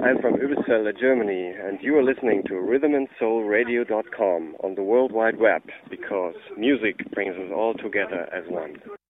I'm from Oebisfelde, Germany, and you are listening to rhythmandsoulradio.com on the World Wide Web, because music brings us all together as one.